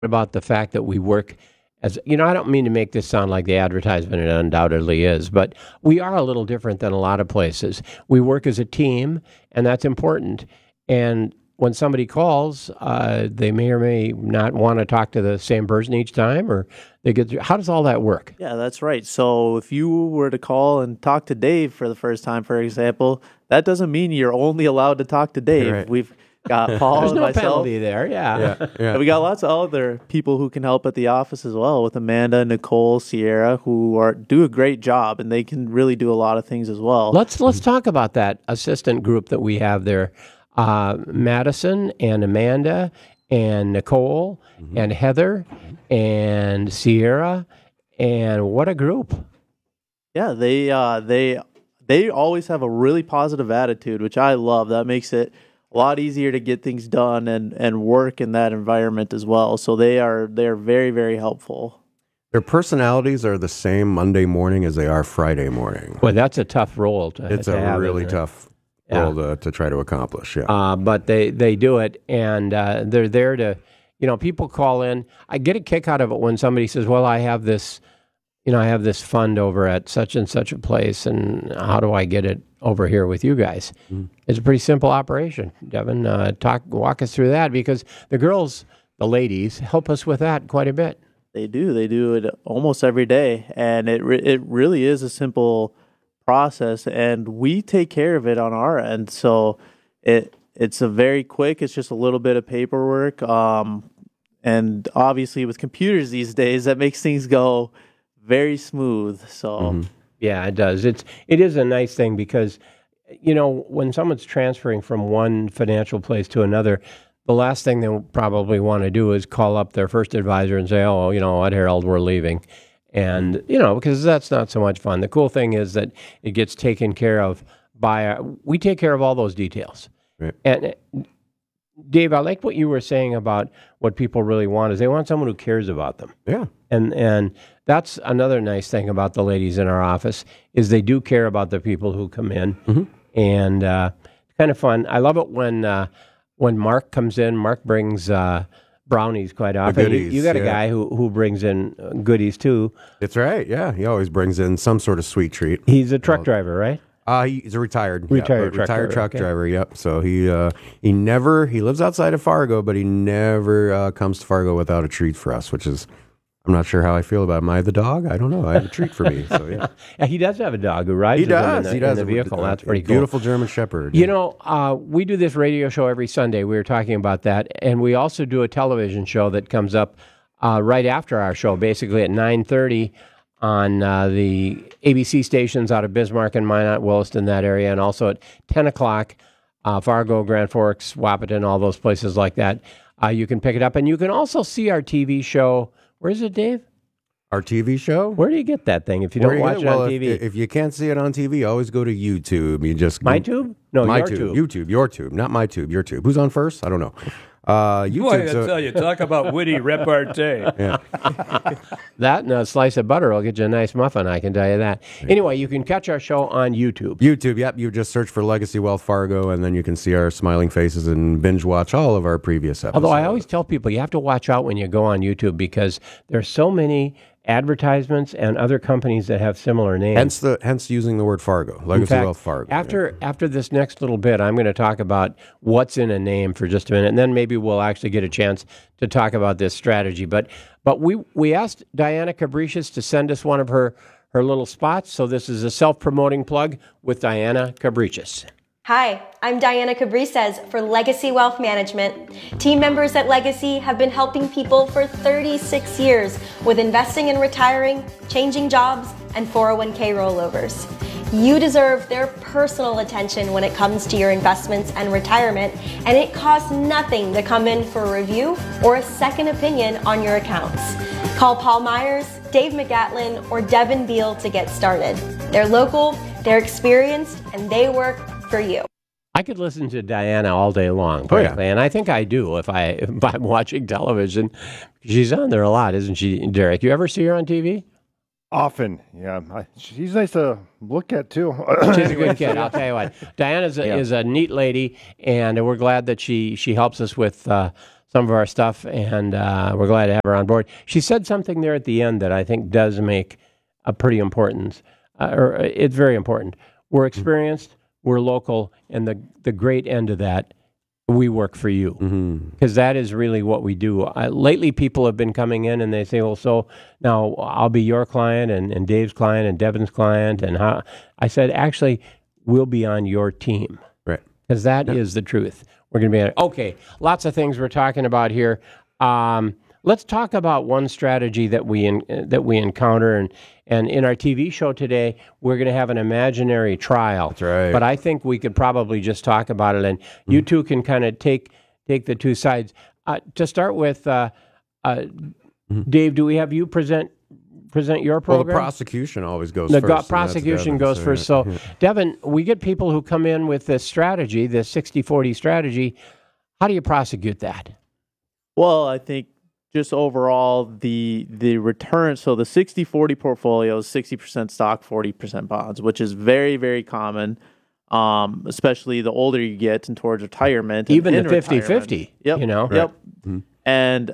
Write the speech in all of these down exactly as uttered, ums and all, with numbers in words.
about the fact that we work as, you know, I don't mean to make this sound like the advertisement, it undoubtedly is, but we are a little different than a lot of places. We work as a team, and that's important. And when somebody calls, uh, they may or may not want to talk to the same person each time, or they get through. How does all that work? Yeah, that's right. So if you were to call and talk to Dave for the first time, for example, that doesn't mean you're only allowed to talk to Dave. Right. We've got Paul There's and no myself. penalty there, yeah. Yeah, yeah. And we got lots of other people who can help at the office as well, with Amanda, Nicole, Sierra, who are do a great job, and they can really do a lot of things as well. Let's let's talk about that assistant group that we have there. Uh, Madison and Amanda and Nicole mm-hmm. and Heather and Sierra, and what a group! Yeah, they uh, they they always have a really positive attitude, which I love. That makes it a lot easier to get things done and, and work in that environment as well. So they are they're very, very helpful. Their personalities are the same Monday morning as they are Friday morning. Well, that's a tough role to It's to a have, really isn't it? tough Yeah. role to, to try to accomplish, yeah. Uh, but they, they do it, and uh, they're there to, you know, people call in. I get a kick out of it when somebody says, well, I have this, you know, I have this fund over at such and such a place, and how do I get it over here with you guys? Mm. It's a pretty simple operation. Devin, uh, talk, walk us through that, because the girls, the ladies, help us with that quite a bit. They do. They do it almost every day, and it re- it really is a simple process, and we take care of it on our end. So it it's a very quick. It's just a little bit of paperwork, um, and obviously with computers these days, that makes things go very smooth. So mm-hmm. yeah, it does. It's it is a nice thing, because you know, when someone's transferring from one financial place to another, the last thing they'll probably want to do is call up their first advisor and say, oh, you know what, Harold, we're leaving. And, you know, because that's not so much fun. The cool thing is that it gets taken care of by, our, we take care of all those details. Right. And Dave, I like what you were saying about what people really want is they want someone who cares about them. Yeah. And and that's another nice thing about the ladies in our office is they do care about the people who come in. Mm-hmm. And uh, it's kind of fun. I love it when uh, when Mark comes in. Mark brings uh, brownies quite often. goodies, you, you got a yeah. guy who, who brings in uh, goodies too. That's right, yeah. He always brings in some sort of sweet treat. He's a truck driver, right? Uh, he's a retired, Retired yeah, truck retired driver, truck okay. driver. Yep. So he uh, he never he lives outside of Fargo, but he never uh, comes to Fargo without a treat for us, which is I'm not sure how I feel about. Am I the dog? I don't know. I have a treat for me. So yeah, Yeah, he does have a dog who rides he with him does. in the, he does in the vehicle. A- That's a pretty cool. Beautiful German Shepherd. You know, uh, we do this radio show every Sunday. We were talking about that. And we also do a television show that comes up uh, right after our show, basically at nine thirty on uh, the A B C stations out of Bismarck and Minot, Williston, that area, and also at ten o'clock, uh, Fargo, Grand Forks, Wahpeton, all those places like that. Uh, you can pick it up. And you can also see our T V show. Where is it, Dave? Our T V show? Where do you get that thing if you Where don't you watch get- it well, on if- T V? If, you can't see it on T V, always go to YouTube. You just My tube? No, my your tube. tube. YouTube, your tube, not my tube, your tube. Who's on first? I don't know. Uh, YouTube. Boy, I so- tell you, talk about witty repartee. That and a slice of butter will get you a nice muffin, I can tell you that. Anyway, you can catch our show on YouTube. YouTube, yep. You just search for Legacy Wealth Fargo, and then you can see our smiling faces and binge watch all of our previous episodes. Although I always tell people you have to watch out when you go on YouTube because there's so many advertisements and other companies that have similar names. hence the hence using the word Fargo, Legacy In fact, Wealth Fargo. After after this next little bit, I'm going to talk about what's in a name for just a minute, and then maybe we'll actually get a chance to talk about this strategy. But but we we asked Diana Cabricious to send us one of her her little spots. So this is a self-promoting plug with Diana Cabricious. Hi, I'm Diana Cabrices for Legacy Wealth Management. Team members at Legacy have been helping people for thirty-six years with investing and retiring, changing jobs, and four oh one k rollovers. You deserve their personal attention when it comes to your investments and retirement, and it costs nothing to come in for a review or a second opinion on your accounts. Call Paul Myers, Dave McGatlin, or Devin Beal to get started. They're local, they're experienced, and they work for you. I could listen to Diana all day long, Oh, yeah. frankly, and I think I do if, I, if I'm watching television. She's on there a lot, isn't she, Derek? You ever see her on T V? Often, yeah. I, she's nice to look at too. She's a good kid. I'll tell you what. Diana is a, Yeah. is a neat lady, and we're glad that she she helps us with uh, some of our stuff, and uh, we're glad to have her on board. She said something there at the end that I think does make a pretty important, uh, or it's very important. We're experienced, we're local, and the the great end of that, we work for you, because that is really what we do. Uh, lately, people have been coming in and they say, well, so now I'll be your client and, and Dave's client and Devin's client. And how? I said, actually, we'll be on your team, Right. because that is the truth. We're going to be on it. Okay, lots of things we're talking about here. Um, let's talk about one strategy that we in, that we encounter. And, and in our T V show today, we're going to have an imaginary trial. That's right. But I think we could probably just talk about it, and you two can kind of take take the two sides. Uh, to start with, uh, uh, Dave, do we have you present present your Well, the program? prosecution always goes The first. go- and that's prosecution Devin, goes so, first. yeah. So, Devin, we get people who come in with this strategy, this sixty forty strategy. How do you prosecute that? Well, I think just overall the the return. So the sixty forty portfolio is sixty percent stock, forty percent bonds, which is very, very common, um, especially the older you get and towards retirement. and Even in the fifty-fifty, retirement. Yep. you know? Yep. Mm-hmm. And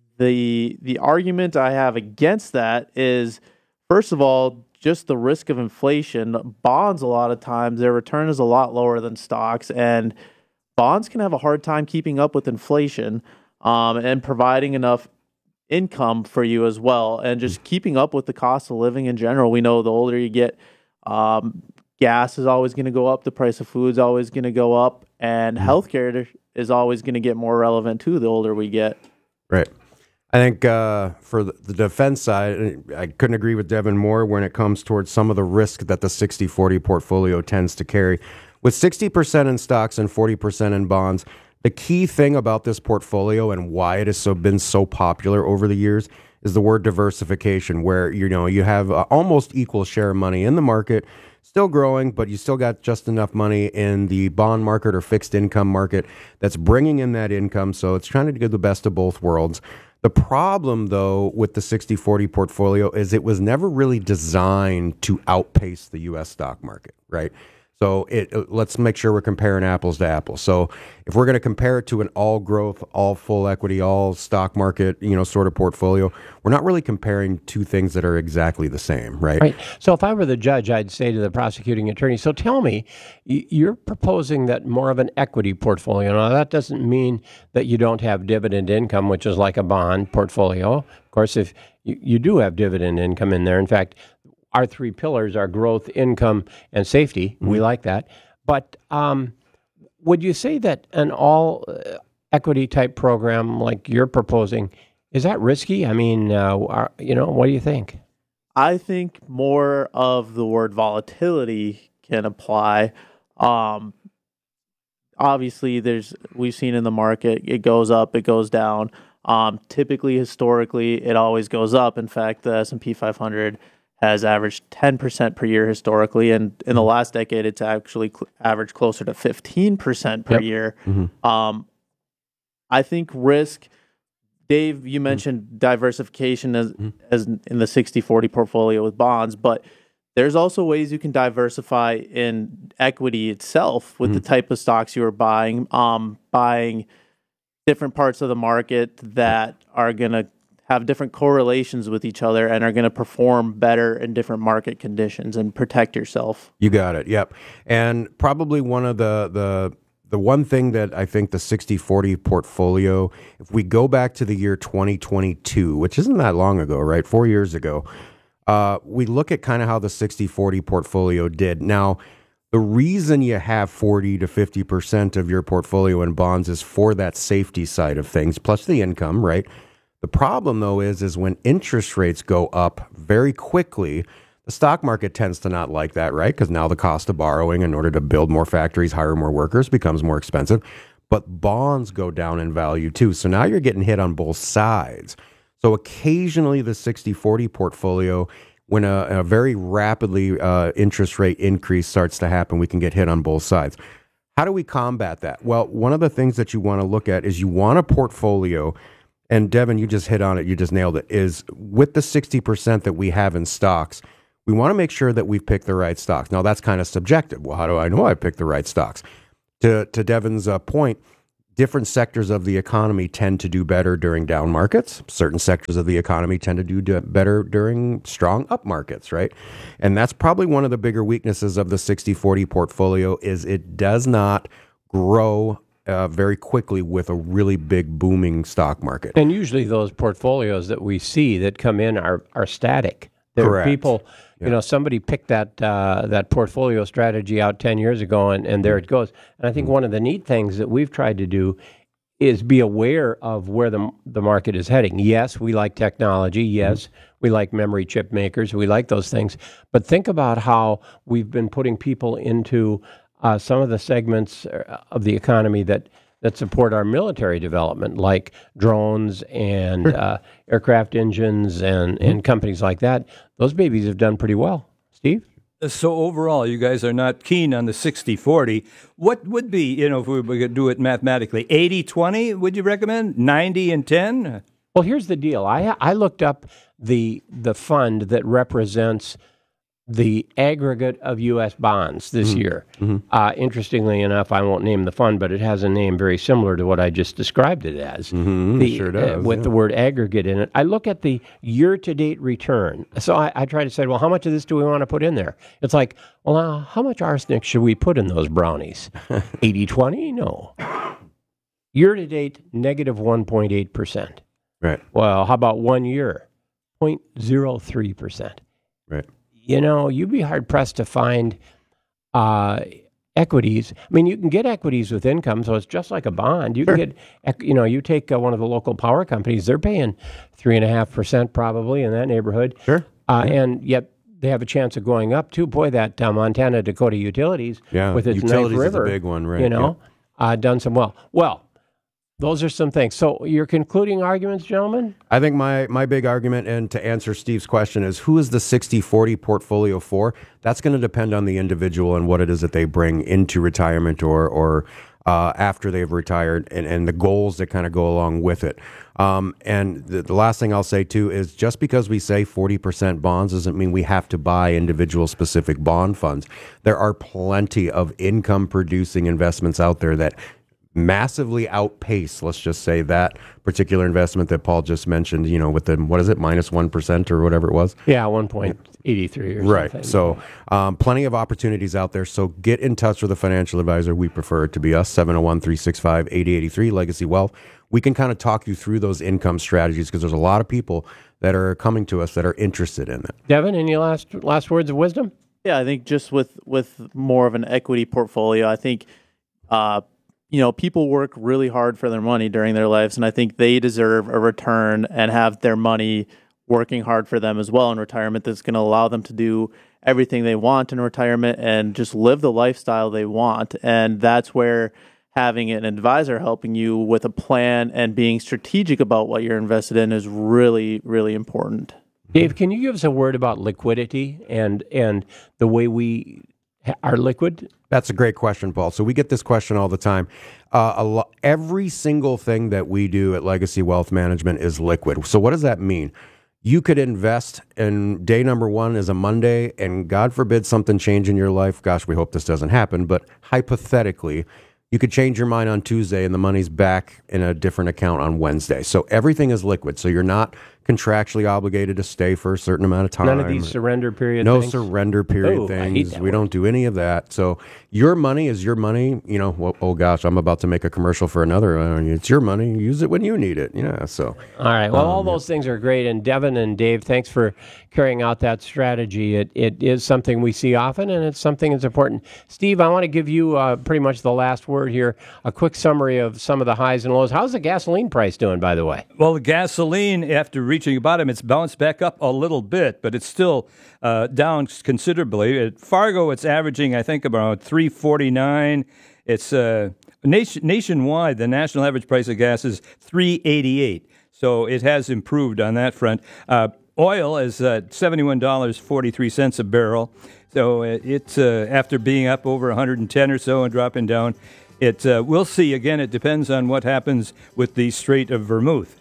the the argument I have against that is, first of all, just the risk of inflation. Bonds, a lot of times, their return is a lot lower than stocks, and bonds can have a hard time keeping up with inflation um, and providing enough income for you as well, and just keeping up with the cost of living in general. We know the older you get, um, gas is always going to go up, the price of food is always going to go up, and healthcare is always going to get more relevant too the older we get. Right. I think uh, for the, the defense side, I couldn't agree with Devin more when it comes towards some of the risk that the sixty forty portfolio tends to carry. With sixty percent in stocks and forty percent in bonds, the key thing about this portfolio and why it has so been so popular over the years is the word diversification, where you know you have uh, almost equal share of money in the market, still growing, but you still got just enough money in the bond market or fixed income market that's bringing in that income. So it's trying to get the best of both worlds. The problem, though, with the sixty forty portfolio is it was never really designed to outpace the U S stock market, right? So it, uh, let's make sure we're comparing apples to apples. So if we're going to compare it to an all growth, all full equity, all stock market, you know, sort of portfolio, we're not really comparing two things that are exactly the same, right? Right. So if I were the judge, I'd say to the prosecuting attorney, so tell me, y- you're proposing that more of an equity portfolio. Now, that doesn't mean that you don't have dividend income, which is like a bond portfolio. Of course, if you, you do have dividend income in there. In fact, our three pillars are growth, income, and safety. Mm-hmm. We like that. But um, would you say that an all uh, equity type program like you're proposing, is that risky? I mean, uh, are, you know, what do you think? I think more of the word volatility can apply. Um, obviously, there's we've seen in the market, it goes up, it goes down. Um, typically, historically, it always goes up. In fact, the S and P five hundred has averaged ten percent per year historically, and in the last decade, it's actually cl- averaged closer to fifteen percent per Yep. year. Mm-hmm. Um, I think risk, Dave, you mentioned mm-hmm. diversification as, mm-hmm. as in the sixty forty portfolio with bonds, but there's also ways you can diversify in equity itself with mm-hmm. the type of stocks you are buying, um, buying different parts of the market that are going to have different correlations with each other and are going to perform better in different market conditions and protect yourself. You got it. Yep. And probably one of the, the, the one thing that I think the sixty forty portfolio, if we go back to the year twenty twenty-two, which isn't that long ago, right? Four years ago, uh, we look at kind of how the sixty forty portfolio did. Now, the reason you have forty to fifty percent of your portfolio in bonds is for that safety side of things, plus the income, right? The problem, though, is, is when interest rates go up very quickly, the stock market tends to not like that, right? Because now the cost of borrowing in order to build more factories, hire more workers becomes more expensive. But bonds go down in value, too. So now you're getting hit on both sides. So occasionally the sixty forty portfolio, when a, a very rapidly uh, interest rate increase starts to happen, we can get hit on both sides. How do we combat that? Well, one of the things that you want to look at is you want a portfolio and Devin, you just hit on it, you just nailed it, is with the sixty percent that we have in stocks, we want to make sure that we've picked the right stocks. Now, that's kind of subjective. Well, how do I know I picked the right stocks? To, to Devin's uh, point, different sectors of the economy tend to do better during down markets. Certain sectors of the economy tend to do d- better during strong up markets, right? And that's probably one of the bigger weaknesses of the sixty forty portfolio is it does not grow uh, very quickly with a really big booming stock market. And usually those portfolios that we see that come in are, are static. There Correct. are people, you Yeah. know, somebody picked that uh, that portfolio strategy out ten years ago, and, and there it goes. And I think one of the neat things that we've tried to do is be aware of where the the market is heading. Yes, we like technology. Yes, mm-hmm. we like memory chip makers. We like those things. But think about how we've been putting people into uh, some of the segments of the economy that that support our military development, like drones and uh, aircraft engines and, and companies like that. Those babies have done pretty well. Steve? So overall, you guys are not keen on the sixty forty. What would be, you know, if we were going to do it mathematically, eighty twenty, would you recommend? ninety and ten? Well, here's the deal. I I looked up the the fund that represents the aggregate of U S bonds this mm-hmm. year. Mm-hmm. Uh, interestingly enough, I won't name the fund, but it has a name very similar to what I just described it as. Mm-hmm. The, sure does. Uh, with yeah. the word aggregate in it. I look at the year-to-date return. So I, I try to say, well, how much of this do we want to put in there? It's like, well, uh, how much arsenic should we put in those brownies? eighty twenty? No. Year-to-date, negative one point eight percent. Right. Well, how about one year? zero point zero three percent. Right. You know, you'd be hard-pressed to find uh, equities. I mean, you can get equities with income, so it's just like a bond. You Sure. can get, you know, you take uh, one of the local power companies, they're paying three point five percent probably in that neighborhood. Sure. Uh, yeah. And yet they have a chance of going up, too. Boy, that uh, Montana Dakota Utilities Yeah, with its utilities Knife is a River, big one, right, you know, uh, done some well. Well, those are some things. So your concluding arguments, gentlemen? I think my, my big argument, and to answer Steve's question, is who is the sixty forty portfolio for? That's going to depend on the individual and what it is that they bring into retirement or or uh, after they've retired, and, and the goals that kind of go along with it. Um, and the, the last thing I'll say, too, is just because we say forty percent bonds doesn't mean we have to buy individual specific bond funds. There are plenty of income-producing investments out there that massively outpace, let's just say, that particular investment that Paul just mentioned, you know, with the, what is it, minus one percent or whatever it was? Yeah, one point eight three or right. something. So um, plenty of opportunities out there. So get in touch with a financial advisor. We prefer it to be us, seven oh one, three six five, eight oh eight three, Legacy Wealth. We can kind of talk you through those income strategies because there's a lot of people that are coming to us that are interested in it. Devin, any last last words of wisdom? Yeah, I think just with, with more of an equity portfolio, I think uh, you know, people work really hard for their money during their lives, and I think they deserve a return and have their money working hard for them as well in retirement that's going to allow them to do everything they want in retirement and just live the lifestyle they want. And that's where having an advisor helping you with a plan and being strategic about what you're invested in is really, really important. Dave, can you give us a word about liquidity and and the way we are liquid? That's a great question, Paul. So we get this question all the time. Uh, a lo- every single thing that we do at Legacy Wealth Management is liquid. So what does that mean? You could invest, and day number one is a Monday, and God forbid something change in your life. Gosh, we hope this doesn't happen, but hypothetically, you could change your mind on Tuesday, and the money's back in a different account on Wednesday. So everything is liquid. So you're not contractually obligated to stay for a certain amount of time. None of these surrender period No things? surrender period Oh, I hate things. that We word. don't do any of that. So your money is your money. You know, well, oh gosh, I'm about to make a commercial for another. Uh, it's your money. Use it when you need it. Yeah. So. All right. Well, Um, all those things are great. And Devin and Dave, thanks for carrying out that strategy. It It is something we see often, and it's something that's important. Steve, I want to give you uh, pretty much the last word here, a quick summary of some of the highs and lows. How's the gasoline price doing, by the way? Well, the gasoline, after reaching a bottom, it's bounced back up a little bit, but it's still uh, down considerably. At Fargo, it's averaging, I think, about three forty-nine. It's uh, nation, nationwide, the national average price of gas is three eighty-eight. So it has improved on that front. Uh, oil is uh, seventy-one dollars and forty-three cents a barrel. So it's uh, after being up over one hundred ten or so and dropping down. It uh, we'll see. Again, it depends on what happens with the Strait of Vermouth.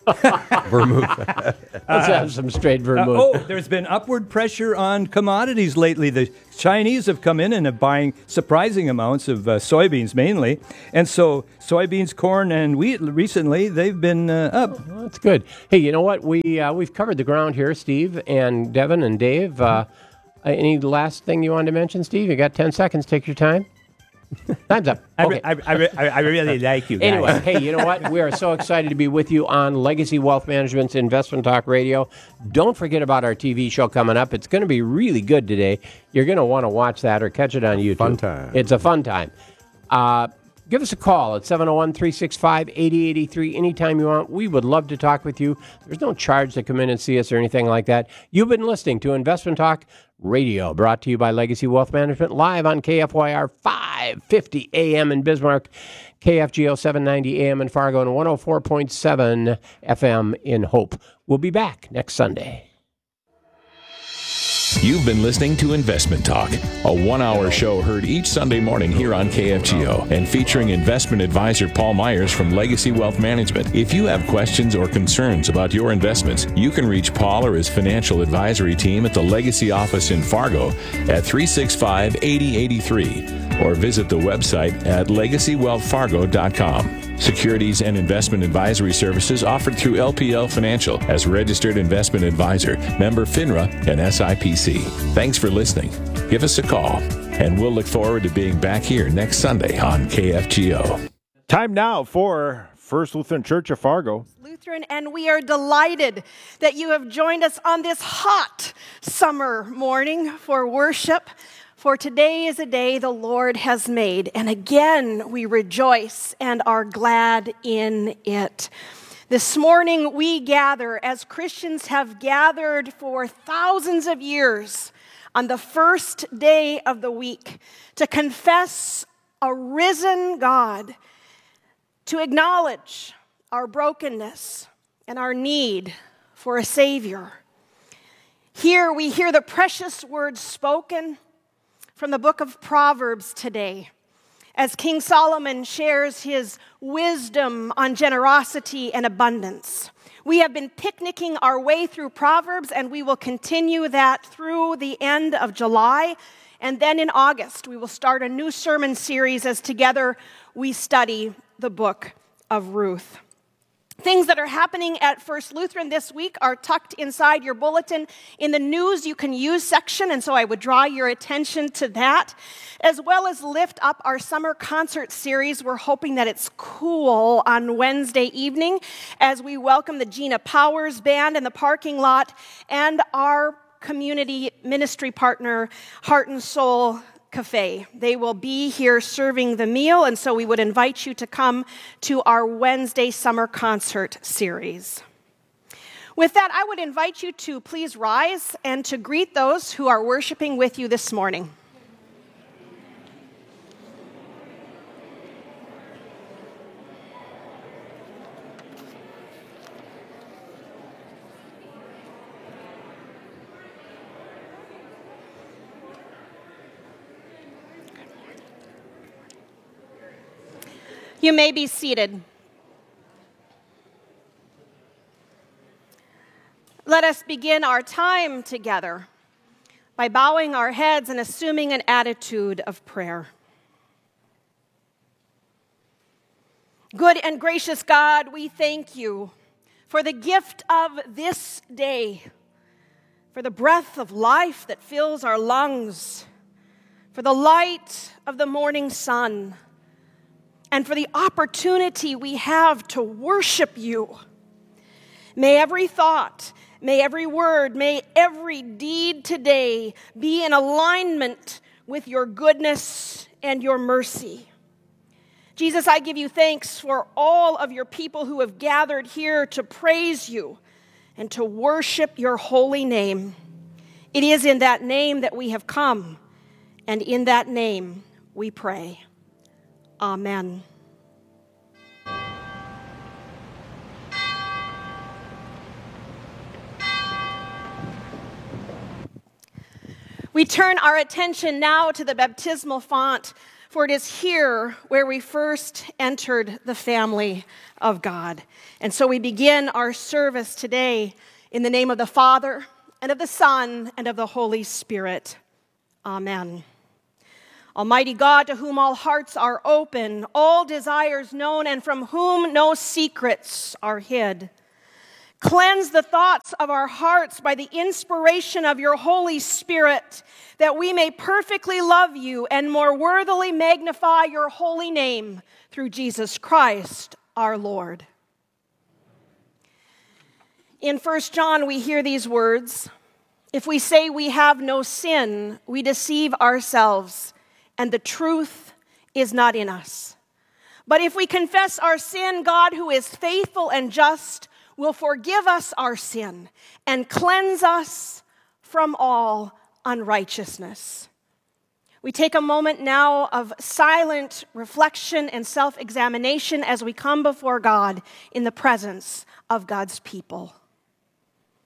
Vermouth. Let's have some straight Uh, vermouth. oh, there's been upward pressure on commodities lately. The Chinese have come in and are buying surprising amounts of uh, soybeans mainly. And so soybeans, corn, and wheat recently, they've been uh, up. Well, that's good. Hey, you know what? We, uh, we've covered the ground here, Steve and Devin and Dave. Uh, any last thing you wanted to mention, Steve? You got ten seconds. Take your time. Time's up. I, Okay. re- I, I, re- I really like you guys. Anyway, hey, you know what? We are so excited to be with you on Legacy Wealth Management's Investment Talk Radio. Don't forget about our T V show coming up. It's going to be really good today. You're going to want to watch that or catch it on YouTube. Fun time. It's a fun time. Uh, give us a call at seven oh one, three six five, eight oh eight three anytime you want. We would love to talk with you. There's no charge to come in and see us or anything like that. You've been listening to Investment Talk Radio, brought to you by Legacy Wealth Management, live on K F Y R five fifty A M in Bismarck, K F G O seven ninety A M in Fargo, and one oh four point seven F M in Hope. We'll be back next Sunday. You've been listening to Investment Talk, a one-hour show heard each Sunday morning here on K F G O and featuring investment advisor Paul Myers from Legacy Wealth Management. If you have questions or concerns about your investments, you can reach Paul or his financial advisory team at the Legacy office in Fargo at three six five, eight oh eight three or visit the website at legacy wealth fargo dot com. Securities and investment advisory services offered through L P L Financial as registered investment advisor, member FINRA and S I P C. Thanks for listening. Give us a call, and we'll look forward to being back here next Sunday on K F G O. Time now for First Lutheran Church of Fargo. Lutheran, and we are delighted that you have joined us on this hot summer morning for worship. For today is a day the Lord has made, and again we rejoice and are glad in it. This morning we gather as Christians have gathered for thousands of years on the first day of the week to confess a risen God, to acknowledge our brokenness and our need for a Savior. Here we hear the precious words spoken from the book of Proverbs today, as King Solomon shares his wisdom on generosity and abundance. We have been picnicking our way through Proverbs, and we will continue that through the end of July. And then in August, we will start a new sermon series as together we study the book of Ruth. Things that are happening at First Lutheran this week are tucked inside your bulletin in the news you can use section, and so I would draw your attention to that, as well as lift up our summer concert series. We're hoping that it's cool on Wednesday evening as we welcome the Gina Powers Band in the parking lot and our community ministry partner, Heart and Soul Cafe. They will be here serving the meal, and so we would invite you to come to our Wednesday summer concert series. With that, I would invite you to please rise and to greet those who are worshiping with you this morning. You may be seated. Let us begin our time together by bowing our heads and assuming an attitude of prayer. Good and gracious God, we thank you for the gift of this day, for the breath of life that fills our lungs, for the light of the morning sun, and for the opportunity we have to worship you. May every thought, may every word, may every deed today be in alignment with your goodness and your mercy. Jesus, I give you thanks for all of your people who have gathered here to praise you and to worship your holy name. It is in that name that we have come, and in that name we pray. Amen. We turn our attention now to the baptismal font for it is here where we first entered the family of God. And so we begin our service today in the name of the Father, and of the Son, and of the Holy Spirit. Amen. Almighty God, to whom all hearts are open, all desires known, and from whom no secrets are hid, cleanse the thoughts of our hearts by the inspiration of your Holy Spirit, that we may perfectly love you and more worthily magnify your holy name through Jesus Christ, our Lord. In First John, we hear these words, "If we say we have no sin, we deceive ourselves, and the truth is not in us. But if we confess our sin, God, who is faithful and just, will forgive us our sin and cleanse us from all unrighteousness." We take a moment now of silent reflection and self-examination as we come before God in the presence of God's people.